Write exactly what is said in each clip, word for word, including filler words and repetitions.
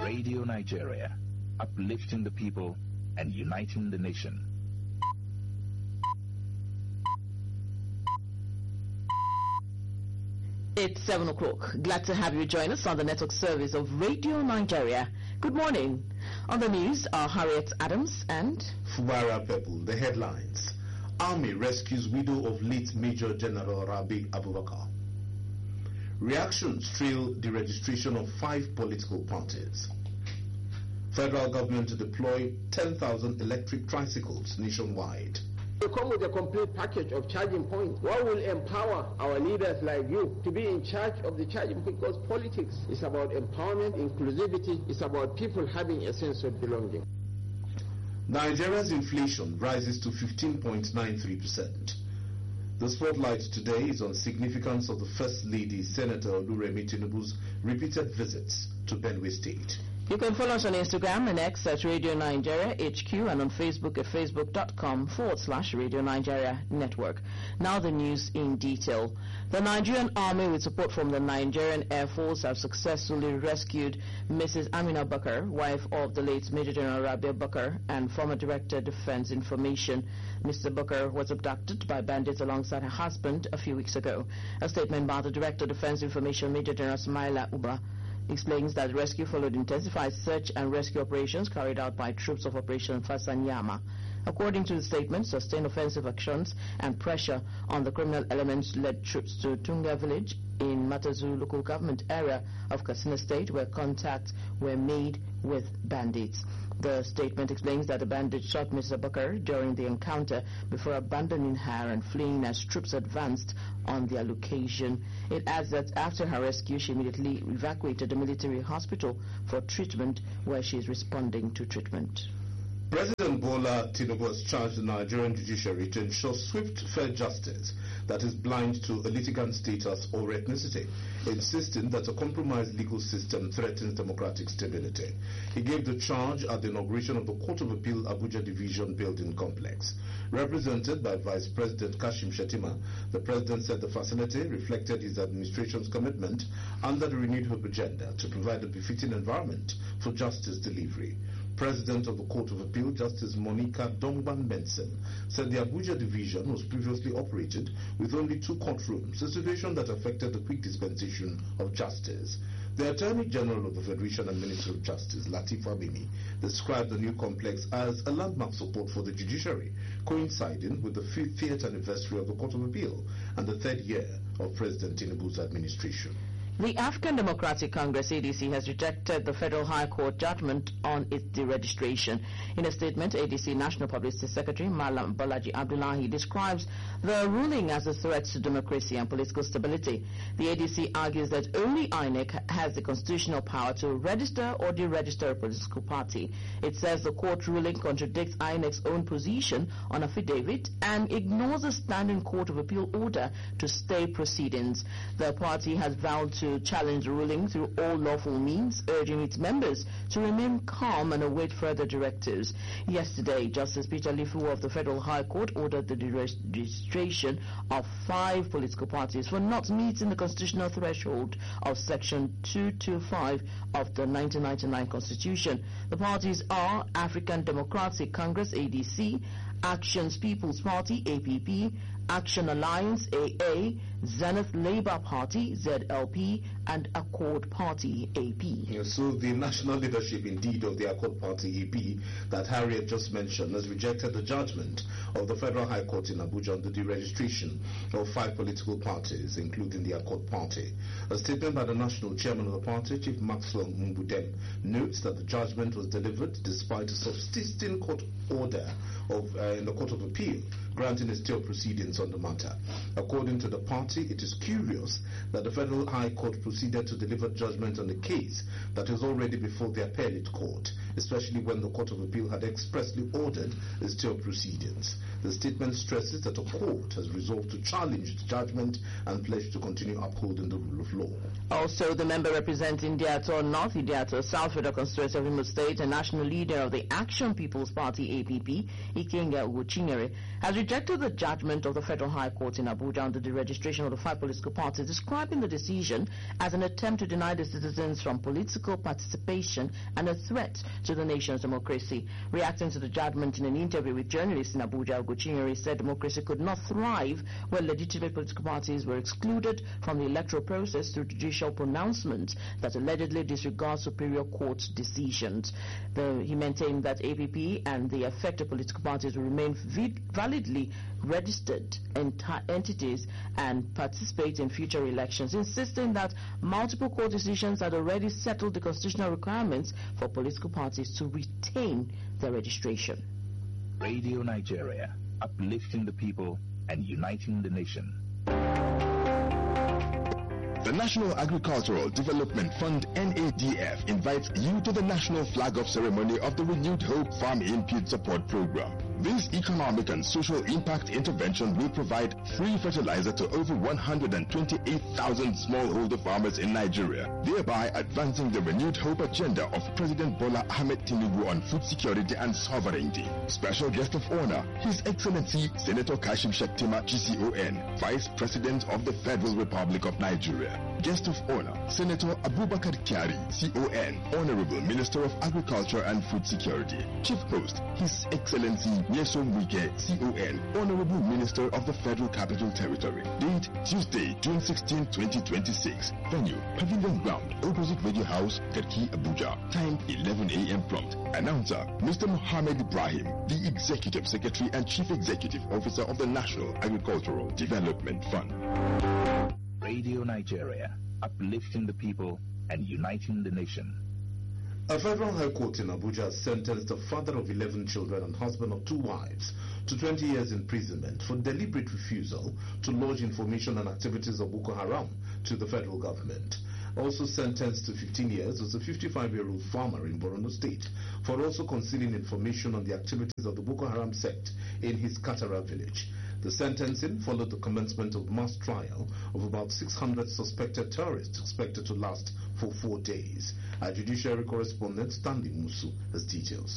Radio Nigeria, uplifting the people and uniting the nation. It's seven o'clock. Glad to have you join us on the network service of Radio Nigeria. Good morning. On the news are Harriet Adams and Fubara Pepple. The headlines. Army rescues widow of late Major General Rabi Abubakar. Reactions trail the registration of five political parties. Federal government to deploy ten thousand electric tricycles nationwide. We come with a complete package of charging points. What will empower our leaders like you to be in charge of the charging? Because politics is about empowerment, inclusivity, it's about people having a sense of belonging. Nigeria's inflation rises to fifteen point nine three percent. The spotlight today is on significance of the First Lady, Senator Oluremi Tinubu's repeated visits to Benue State. You can follow us on Instagram and X at Radio Nigeria H Q and on Facebook at facebook.com forward slash Radio Nigeria Network. Now the news in detail. The Nigerian Army, with support from the Nigerian Air Force, have successfully rescued Missus Amina Bakar, wife of the late Major General Rabi Bakar and former Director of Defense Information. Mister Bakar was abducted by bandits alongside her husband a few weeks ago. A statement by the Director of Defense Information, Major General Smaila Uba, explains that the rescue followed intensified search and rescue operations carried out by troops of Operation Fasanyama. According to the statement, sustained offensive actions and pressure on the criminal elements led troops to Tunga village in Matazu local government area of Katsina State, where contacts were made with bandits. The statement explains that the bandits shot Mister Bakar during the encounter before abandoning her and fleeing as troops advanced on their location. It adds that after her rescue, she immediately evacuated the military hospital for treatment, where she is responding to treatment. President Bola Tinubu has charged the Nigerian judiciary to ensure swift, fair justice that is blind to a litigant status or ethnicity, insisting that a compromised legal system threatens democratic stability. He gave the charge at the inauguration of the Court of Appeal Abuja Division Building Complex. Represented by Vice President Kashim Shettima, the President said the facility reflected his administration's commitment under the Renewed Hope agenda to provide a befitting environment for justice delivery. President of the Court of Appeal, Justice Monica Dongban Benson, said the Abuja division was previously operated with only two courtrooms, a situation that affected the quick dispensation of justice. The Attorney General of the Federation and Minister of Justice, Lateef Fagbemi, described the new complex as a landmark support for the judiciary, coinciding with the fiftieth anniversary of the Court of Appeal and the third year of President Tinubu's administration. The African Democratic Congress, A D C, has rejected the Federal High Court judgment on its deregistration. In a statement, A D C National Publicity Secretary Malam Balaji Abdullahi describes the ruling as a threat to democracy and political stability. The A D C argues that only I N E C has the constitutional power to register or deregister a political party. It says the court ruling contradicts I N E C's own position on affidavit and ignores the standing Court of Appeal order to stay proceedings. The party has vowed to to challenge the ruling through all lawful means, urging its members to remain calm and await further directives. Yesterday, Justice Peter Lifu of the Federal High Court ordered the deregistration of five political parties for not meeting the constitutional threshold of Section two twenty-five of the nineteen ninety-nine Constitution. The parties are African Democratic Congress, A D C, Action's People's Party, A P P, Action Alliance, A A, Zenith Labour Party, Z L P, and Accord Party, A P. Yeah, so the national leadership, indeed, of the Accord Party, A P, that Harriet just mentioned, has rejected the judgment of the Federal High Court in Abuja on the deregistration of five political parties, including the Accord Party. A statement by the national chairman of the party, Chief Maxwell Mbudem, notes that the judgment was delivered despite a subsisting court order of uh, in the Court of Appeal granting a stay of proceedings on the matter. According to the party, it is curious that the Federal High Court proceeded to deliver judgment on a case that is already before the appellate court, especially when the Court of Appeal had expressly ordered a stay of proceedings. The statement stresses that a court has resolved to challenge the judgment and pledged to continue upholding the rule of law. Also, the member representing Diato North, Diato South Federal Constituency of Imo State, and national leader of the Action People's Party, A P P, Ikenga Ugochinyere, has rejected the judgment of the Federal High Court in Abuja on the deregistration of the five political parties, describing the decision as an attempt to deny the citizens from political participation and a threat to the nation's democracy. Reacting to the judgment in an interview with journalists in Abuja, Oguchinyere said democracy could not thrive where legitimate political parties were excluded from the electoral process through judicial pronouncements that allegedly disregard Superior Court's decisions. The, he maintained that A P P and the affected political parties will remain validly registered enti entities and participate in future elections, insisting that multiple court decisions had already settled the constitutional requirements for political parties to retain their registration. Radio Nigeria, uplifting the people and uniting the nation. The National Agricultural Development Fund N A D F invites you to the National Flag-Off Ceremony of the Renewed Hope Farm Input Support Program. This economic and social impact intervention will provide free fertilizer to over one hundred twenty-eight thousand smallholder farmers in Nigeria, thereby advancing the renewed hope agenda of President Bola Ahmed Tinubu on food security and sovereignty. Special guest of honor, His Excellency Senator Kashim Shettima, G C O N, Vice President of the Federal Republic of Nigeria. Guest of honor, Senator Abubakar Kyari, C O N, Honorable Minister of Agriculture and Food Security. Chief host, His Excellency Nyesom Wike, C O N, Honorable Minister of the Federal Capital Territory. Date, Tuesday, June sixteenth, twenty twenty-six. Venue, Pavilion Ground, opposite Radio House, Garki, Abuja. Time, eleven a m prompt. Announcer, Mister Mohammed Ibrahim, the Executive Secretary and Chief Executive Officer of the National Agricultural Development Fund. Radio Nigeria, uplifting the people and uniting the nation. A federal high court in Abuja sentenced the father of eleven children and husband of two wives to twenty years imprisonment for deliberate refusal to lodge information on activities of Boko Haram to the federal government. Also sentenced to fifteen years was a fifty-five-year-old farmer in Borno State for also concealing information on the activities of the Boko Haram sect in his Katara village. The sentencing followed the commencement of mass trial of about six hundred suspected terrorists expected to last for four days. Our judiciary correspondent Stanley Musu has details.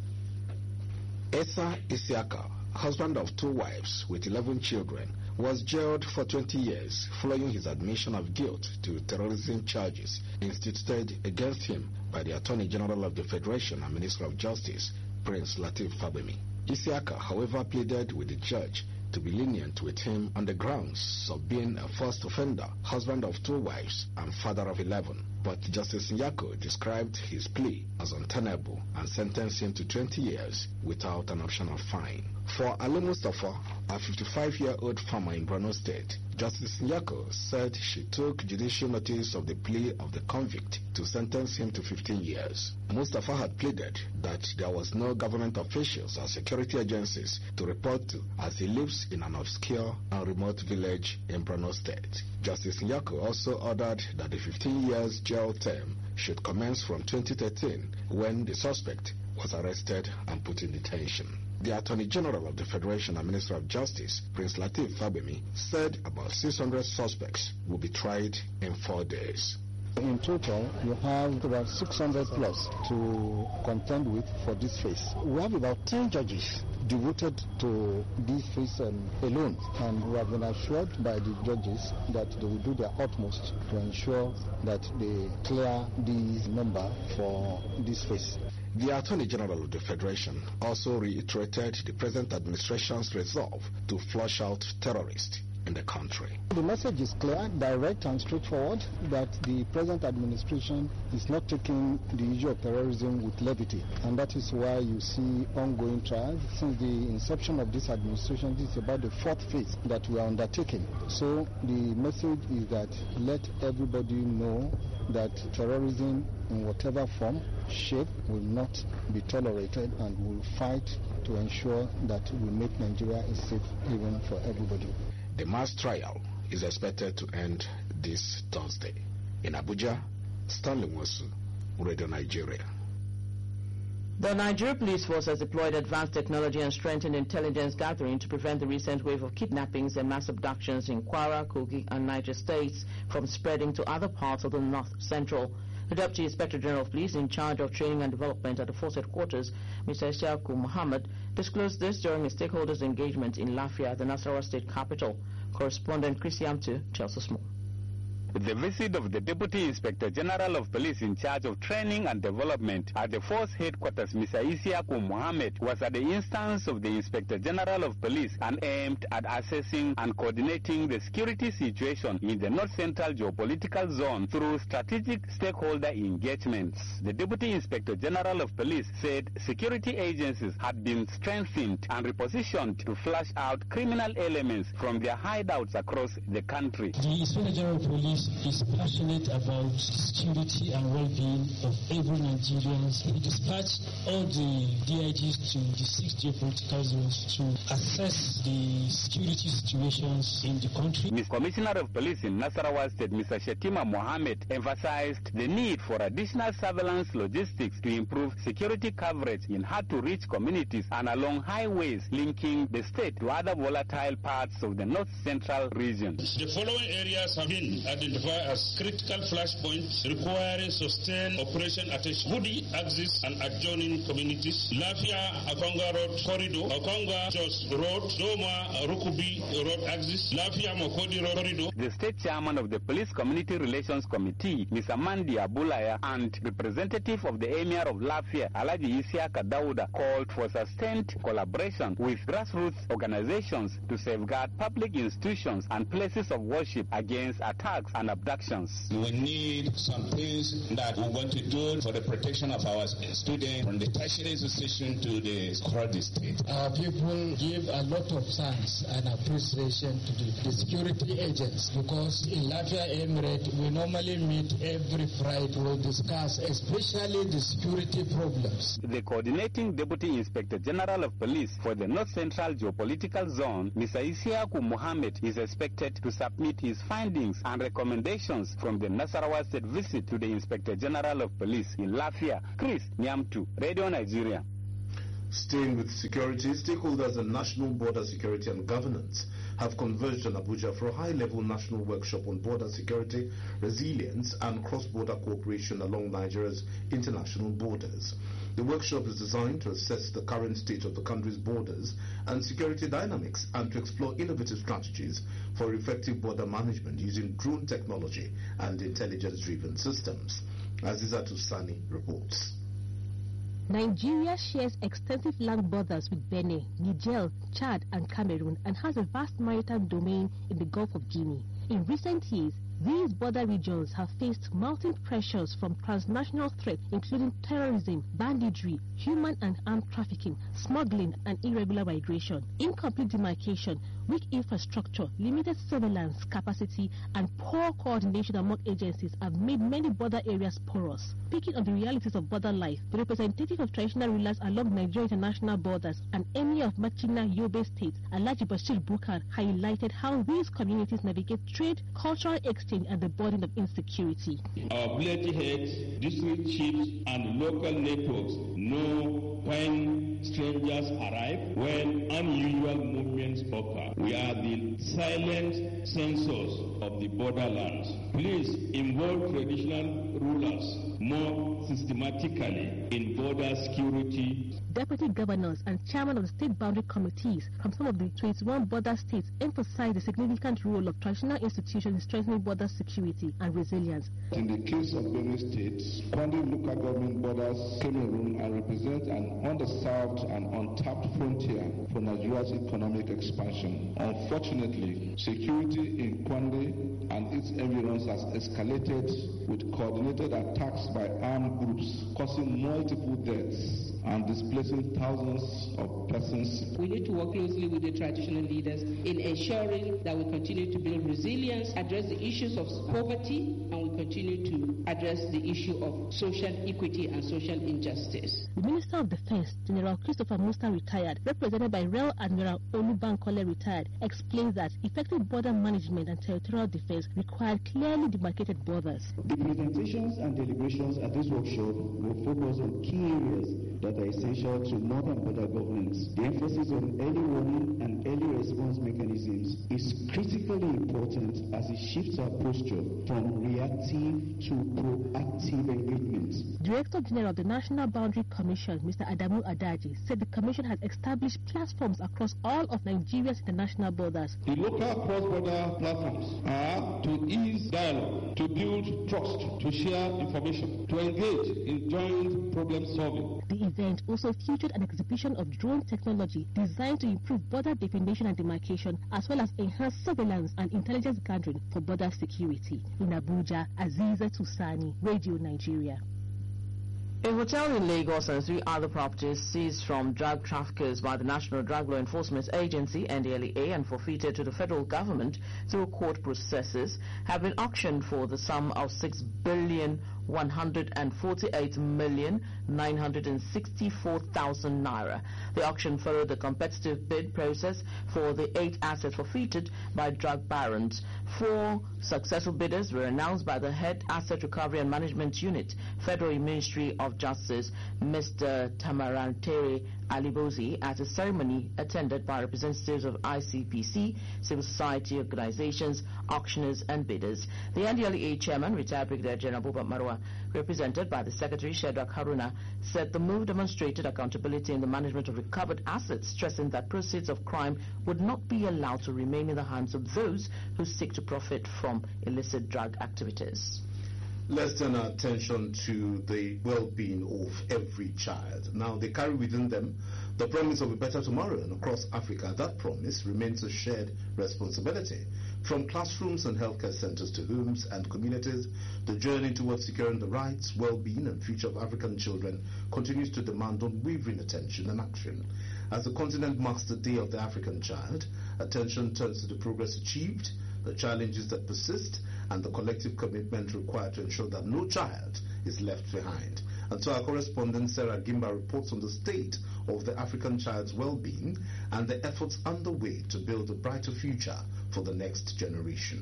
Esa Isiaka, husband of two wives with eleven children, was jailed for twenty years following his admission of guilt to terrorism charges instituted against him by the Attorney General of the Federation and Minister of Justice, Prince Lateef Fagbemi. Isiaka, however, pleaded with the judge to be lenient with him on the grounds of being a first offender, husband of two wives, and father of eleven. But Justice Nyako described his plea as untenable and sentenced him to twenty years without an option of fine. For Ali Mustafa, a fifty-five-year-old farmer in Borno State, Justice Nyako said she took judicial notice of the plea of the convict to sentence him to fifteen years. Mustafa had pleaded that there was no government officials or security agencies to report to, as he lives in an obscure and remote village in Borno State. Justice Nyako also ordered that the fifteen years jail term should commence from twenty thirteen, when the suspect was arrested and put in detention. The Attorney General of the Federation and Minister of Justice, Prince Lateef Fagbemi, said about six hundred suspects will be tried in four days. In total, you have about six hundred plus to contend with for this phase. We have about ten judges devoted to this phase um, alone, and we have been assured by the judges that they will do their utmost to ensure that they clear this number for this phase. The Attorney General of the Federation also reiterated the present administration's resolve to flush out terrorists in the country. The message is clear, direct and straightforward, that the present administration is not taking the issue of terrorism with levity, and that is why you see ongoing trials. Since the inception of this administration, this is about the fourth phase that we are undertaking. So the message is that let everybody know that terrorism in whatever form, shape, will not be tolerated, and will fight to ensure that we make Nigeria a safe haven for everybody. The mass trial is expected to end this Thursday. In Abuja, Stanley Musu, Radio Nigeria. The Nigeria Police Force has deployed advanced technology and strengthened intelligence gathering to prevent the recent wave of kidnappings and mass abductions in Kwara, Kogi, and Niger states from spreading to other parts of the North Central. The Deputy Inspector General of Police in charge of training and development at the force headquarters, Mister Isiaku Muhammad, disclosed this during a stakeholders' engagement in Lafia, the Nasarawa state capital. Correspondent Chris Yamtu tells us more. The visit of the Deputy Inspector General of Police in charge of training and development at the force headquarters, Mister Isiaku Mohammed, was at the instance of the Inspector General of Police and aimed at assessing and coordinating the security situation in the North Central geopolitical zone through strategic stakeholder engagements. The Deputy Inspector General of Police said security agencies had been strengthened and repositioned to flush out criminal elements from their hideouts across the country. The Inspector General of Police is passionate about security and well-being of every Nigerian. He dispatched all the D I Gs to the six geopolitical zones to assess the security situations in the country. Miz Commissioner of Police in Nasarawa State, Mister Shetima Mohammed, emphasized the need for additional surveillance logistics to improve security coverage in hard-to-reach communities and along highways linking the state to other volatile parts of the North Central region. The following areas have been identified as critical flashpoints requiring sustained operation attention: Hudi axis and adjoining communities, Lafia Akonga Road corridor, Akonga Jos Road, Doma Rukubi Road axis, Lafia Mokodi Road corridor. The state chairman of the Police Community Relations Committee, Mister Mandi Abulaya, and representative of the Emir of Lafia, Alhaji Isiaka Dauda, called for sustained collaboration with grassroots organizations to safeguard public institutions and places of worship against attacks and abductions. We need some things that we want to do for the protection of our students from the tertiary institution to the security state. Our people give a lot of thanks and appreciation to the, the security agents, because in Lafia Emirate we normally meet every Friday to discuss especially the security problems. The coordinating Deputy Inspector General of Police for the North Central geopolitical zone, Mister Isiaku Mohammed, is expected to submit his findings and recommendations from the Nasarawa State visit to the Inspector General of Police in Lafia. Chris Nyamtu, Radio Nigeria. Staying with security, stakeholders in national border security and governance have converged on Abuja for a high-level national workshop on border security, resilience and cross-border cooperation along Nigeria's international borders. The workshop is designed to assess the current state of the country's borders and security dynamics and to explore innovative strategies for effective border management using drone technology and intelligence-driven systems. Azizatu Sani reports. Nigeria shares extensive land borders with Benin, Niger, Chad and Cameroon and has a vast maritime domain in the Gulf of Guinea. In recent years, these border regions have faced mounting pressures from transnational threats including terrorism, banditry, human and armed trafficking, smuggling and irregular migration. Incomplete demarcation, weak infrastructure, limited surveillance capacity and poor coordination among agencies have made many border areas porous. Speaking on the realities of border life, the representative of traditional rulers along Nigeria international borders and Emir of Machina Yobe State, Alhaji Bashir Bukar, highlighted how these communities navigate trade, cultural exchange and the burden of insecurity. Our military heads, district chiefs and local networks know when strangers arrive, when unusual movements occur. We are the silent censors of the borderlands. Please involve traditional rulers more systematically in border security. Deputy governors and chairman of the state boundary committees from some of the twenty-one border states emphasized the significant role of traditional institutions in strengthening border security and resilience. In the case of Benue State, Kwandi local government borders Cameroon and represent an underserved and untapped frontier for Nigeria's economic expansion. Unfortunately, security in Kwandi and its environs has escalated with coordinated attacks by armed groups, causing multiple deaths and displacing thousands of persons. We need to work closely with the traditional leaders in ensuring that we continue to build resilience, address the issues of poverty, and we continue to address the issue of social equity and social injustice. The Minister of Defense, General Christopher Musa, retired, represented by Rear Admiral Olubankole, retired, explains that effective border management and territorial defense require clearly demarcated borders. The presentations and deliberations at this workshop will focus on key areas that that are essential to northern border governance. The emphasis on early warning and early response mechanisms is critically important as it shifts our posture from reactive to proactive engagement. Director General of the National Boundary Commission, Mister Adamu Adaji, said the Commission has established platforms across all of Nigeria's international borders. The local cross-border platforms are to ease dialogue, to build trust, to share information, to engage in joint problem solving. The event also featured an exhibition of drone technology designed to improve border definition and demarcation, as well as enhance surveillance and intelligence gathering for border security. In Abuja, Aziza Tusani, Radio Nigeria. A hotel in Lagos and three other properties seized from drug traffickers by the National Drug Law Enforcement Agency, N D L E A, and forfeited to the federal government through court processes have been auctioned for the sum of six billion one hundred forty-eight million nine hundred sixty-four thousand naira. The auction followed the competitive bid process for the eight assets forfeited by drug barons. Four successful bidders were announced by the Head Asset Recovery and Management Unit, Federal Ministry of Justice, Mister Tamarantere Alibozi, at a ceremony attended by representatives of I C P C, civil society organizations, auctioneers and bidders. The N D L E A chairman, retired Brigadier General Buba Marwa, represented by the Secretary Shedrack Haruna, said the move demonstrated accountability in the management of recovered assets, stressing that proceeds of crime would not be allowed to remain in the hands of those who seek to profit from illicit drug activities. Let's turn our attention to the well-being of every child. Now, they carry within them the promise of a better tomorrow, and across Africa, that promise remains a shared responsibility. From classrooms and healthcare centers to homes and communities, the journey towards securing the rights, well-being and future of African children continues to demand unwavering attention and action. As the continent marks the Day of the African Child, attention turns to the progress achieved, the challenges that persist, and the collective commitment required to ensure that no child is left behind. And so our correspondent Sarah Gimba reports on the state of the African child's well-being and the efforts underway to build a brighter future for the next generation.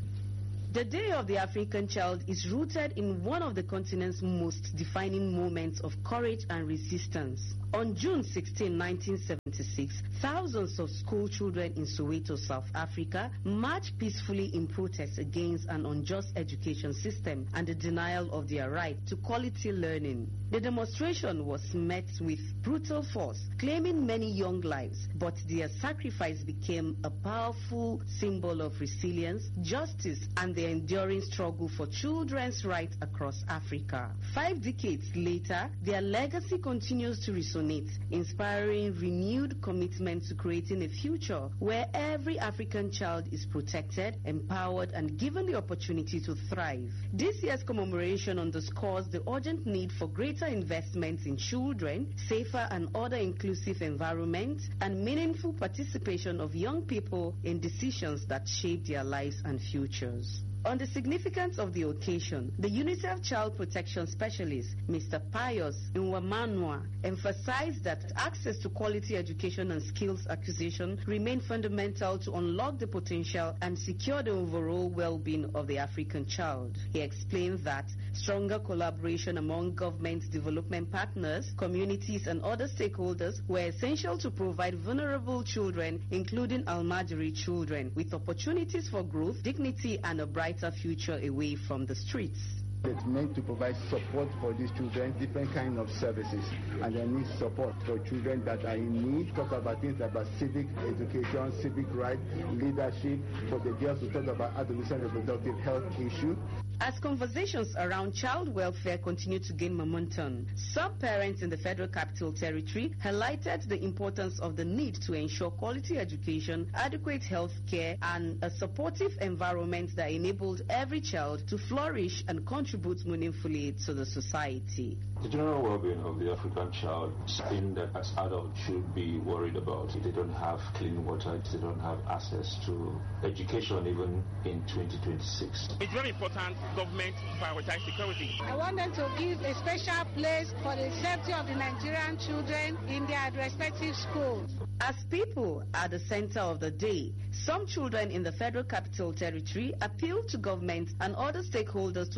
The Day of the African Child is rooted in one of the continent's most defining moments of courage and resistance. On June sixteenth, nineteen seventy-six, thousands of school children in Soweto, South Africa, marched peacefully in protest against an unjust education system and the denial of their right to quality learning. The demonstration was met with brutal force, claiming many young lives, but their sacrifice became a powerful symbol of resilience, justice, and the enduring struggle for children's rights across Africa. Five decades later, their legacy continues to resonate, inspiring renewed commitment to creating a future where every African child is protected, empowered, and given the opportunity to thrive. This year's commemoration underscores the urgent need for greater investments in children, safer and other inclusive environments, and meaningful participation of young people in decisions that shape their lives and futures. On the significance of the occasion, the UNICEF Child Protection Specialist, Mister Pius Nwamanwa, emphasized that access to quality education and skills acquisition remain fundamental to unlock the potential and secure the overall well-being of the African child. He explained that stronger collaboration among government development partners, communities, and other stakeholders were essential to provide vulnerable children, including Almajiri children, with opportunities for growth, dignity, and a bright future away from the streets. It's meant to provide support for these children, different kinds of services, and they need support for children that are in need. Talk about things about civic education, civic rights, leadership. For the girls, we talk about adolescent reproductive health issues. As conversations around child welfare continue to gain momentum, some parents in the Federal Capital Territory highlighted the importance of the need to ensure quality education, adequate health care, and a supportive environment that enables every child to flourish and contribute meaningfully to the society. The general well-being of the African child is something that as adults should be worried about. They don't have clean water, they don't have access to education even in twenty twenty-six. It's very important government prioritize security. I want them to give a special place for the safety of the Nigerian children in their respective schools. As people are the center of the day, some children in the Federal Capital Territory appeal to government and other stakeholders to listen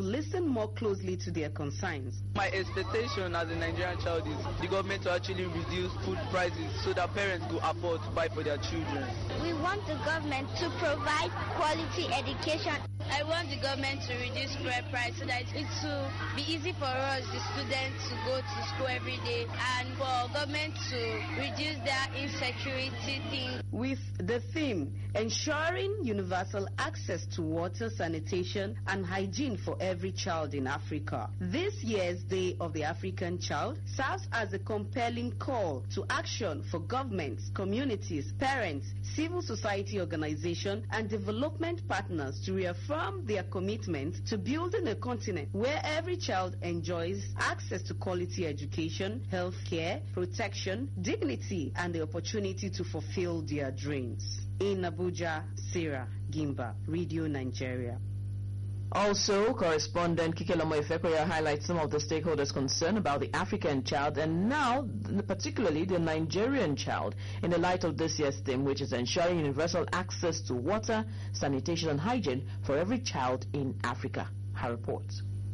listen more closely to their concerns. My expectation as a Nigerian child is the government to actually reduce food prices so that parents could afford to buy for their children. We want the government to provide quality education. I want the government to reduce fuel price so that it will be easy for us, the students, to go to school every day, and for government to reduce their insecurity thing. With the theme, ensuring universal access to water, sanitation, and hygiene for every child in Africa. This year's Day of the African Child serves as a compelling call to action for governments, communities, parents, civil society organizations, and development partners to reaffirm their commitment to building a continent where every child enjoys access to quality education, health care, protection, dignity, and the opportunity to fulfill their dreams. In Abuja, Sarah Gimba, Radio Nigeria. Also, correspondent Kikelomo Ifekoya highlights some of the stakeholders' concern about the African child and now particularly the Nigerian child in the light of this year's theme, which is ensuring universal access to water, sanitation and hygiene for every child in Africa. Her report.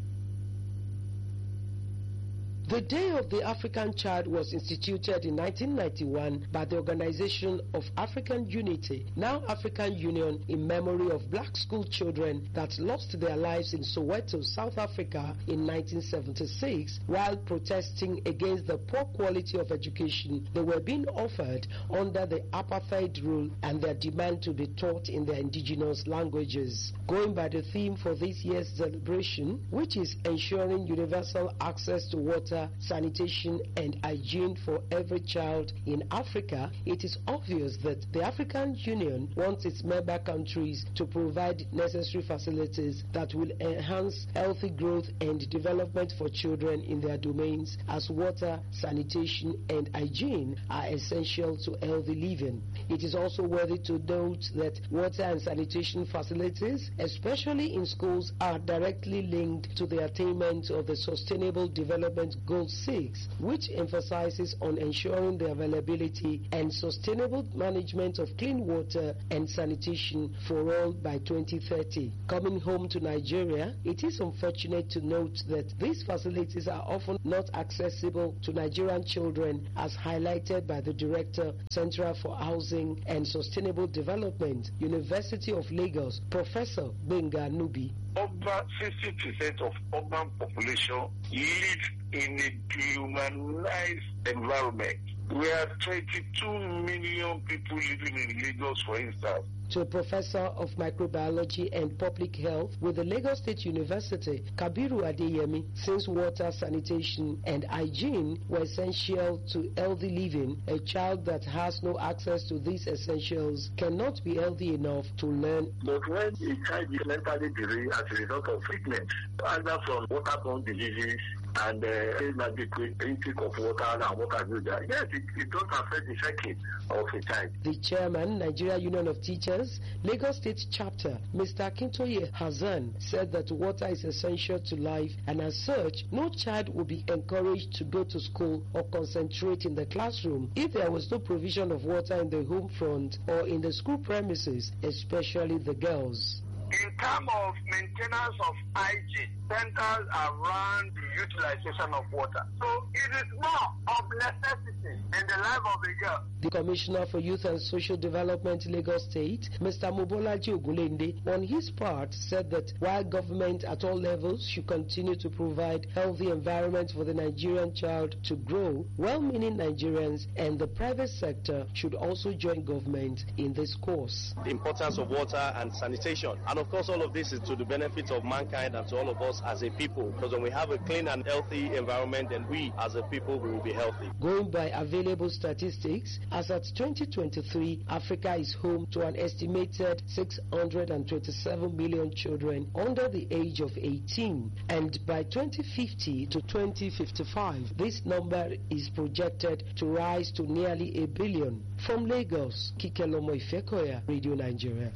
The Day of the African Child was instituted in nineteen ninety-one by the Organization of African Unity, now African Union, in memory of black school children that lost their lives in Soweto, South Africa in nineteen seventy-six while protesting against the poor quality of education they were being offered under the apartheid rule and their demand to be taught in their indigenous languages. Going by the theme for this year's celebration, which is ensuring universal access to water, sanitation and hygiene for every child in Africa, it is obvious that the African Union wants its member countries to provide necessary facilities that will enhance healthy growth and development for children in their domains, as water, sanitation and hygiene are essential to healthy living. It is also worthy to note that water and sanitation facilities, especially in schools, are directly linked to the attainment of the Sustainable Development Goal six, which emphasizes on ensuring the availability and sustainable management of clean water and sanitation for all by twenty thirty. Coming home to Nigeria, it is unfortunate to note that these facilities are often not accessible to Nigerian children, as highlighted by the Director, Central for Housing and Sustainable Development, University of Lagos, Professor Benga Nubi. Over sixty percent of urban population live in a dehumanized environment. We are twenty-two million people living in Lagos, for instance. To a professor of microbiology and public health with the Lagos State University, Kabiru Adeyemi, since water, sanitation and hygiene were essential to healthy living, a child that has no access to these essentials cannot be healthy enough to learn. But when a child is mentally deranged as a result of treatment, either from waterborne diseases and uh, inadequate intake of water and water use, yes, it, it does affect the psyche of a child. The chairman, Nigeria Union of Teachers, Lagos State Chapter, Mister Akintoye Hazan, said that water is essential to life, and as such, no child will be encouraged to go to school or concentrate in the classroom if there was no provision of water in the home front or in the school premises, especially the girls. In terms of maintenance of hygiene, centers around the utilization of water. So it is more of necessity in the life of a girl. The Commissioner for Youth and Social Development, Lagos State, Mister Mobolaji Ogulende, on his part, said that while government at all levels should continue to provide healthy environment for the Nigerian child to grow, well-meaning Nigerians and the private sector should also join government in this course. The importance of water and sanitation, and of course all of this is to the benefit of mankind and to all of us as a people, because when we have a clean and healthy environment, then we as a people will be healthy. Going by available statistics, as at twenty twenty-three, Africa is home to an estimated six hundred twenty-seven million children under the age of eighteen, and by twenty fifty to twenty fifty-five, this number is projected to rise to nearly a billion. From Lagos, Kikelomo Ifekoya, Radio Nigeria.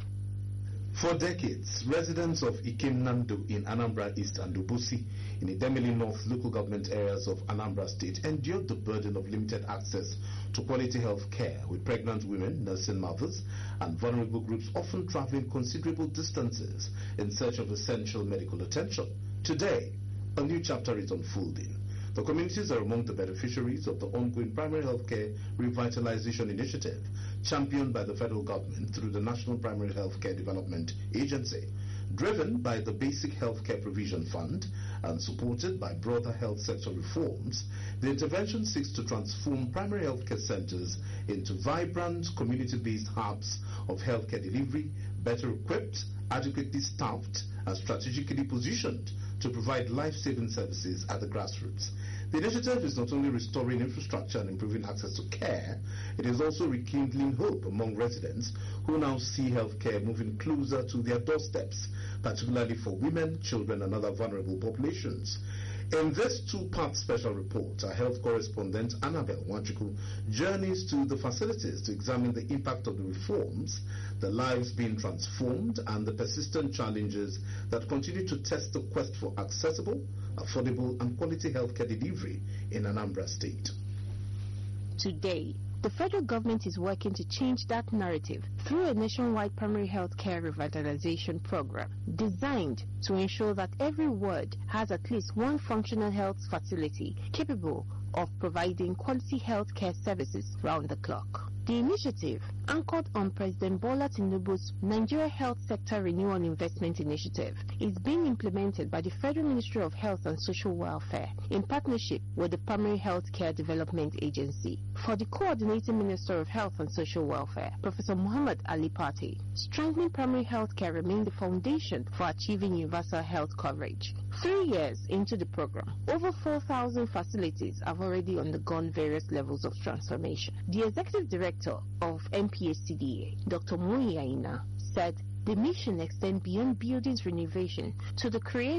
For decades, residents of Ikemnando in Anambra East and Ubusi in the Idemili North local government areas of Anambra State endured the burden of limited access to quality health care, with pregnant women, nursing mothers, and vulnerable groups often traveling considerable distances in search of essential medical attention. Today, a new chapter is unfolding. The communities are among the beneficiaries of the ongoing primary healthcare revitalization initiative, championed by the federal government through the National Primary Healthcare Development Agency. Driven by the Basic Healthcare Provision Fund and supported by broader health sector reforms, the intervention seeks to transform primary healthcare centers into vibrant, community-based hubs of healthcare delivery, better equipped, adequately staffed, and strategically positioned to provide life-saving services at the grassroots. The initiative is not only restoring infrastructure and improving access to care, it is also rekindling hope among residents who now see healthcare moving closer to their doorsteps, particularly for women, children, and other vulnerable populations. In this two-part special report, our health correspondent Annabelle Wanchiku journeys to the facilities to examine the impact of the reforms, the lives being transformed, and the persistent challenges that continue to test the quest for accessible, affordable, and quality healthcare delivery in Anambra State. Today, the federal government is working to change that narrative through a nationwide primary health care revitalization program designed to ensure that every ward has at least one functional health facility capable of providing quality health care services round the clock. The initiative, anchored on President Bola Tinubu's Nigeria Health Sector Renewal and Investment Initiative, is being implemented by the Federal Ministry of Health and Social Welfare in partnership with the Primary Health Care Development Agency. For the Coordinating Minister of Health and Social Welfare, Professor Muhammad Ali Pate, strengthening primary health care remains the foundation for achieving universal health coverage. Three years into the program, over four thousand facilities have already undergone various levels of transformation. The Executive Director of M P H C D A, Doctor Muyi Aina, said the mission extends beyond buildings renovation to the creation